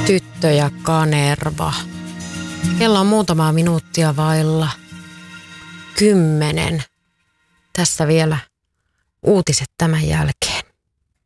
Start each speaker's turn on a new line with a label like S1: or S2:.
S1: Tyttö ja Kanerva. Kello on muutama minuuttia vailla 10. Tässä vielä uutiset tämän jälkeen.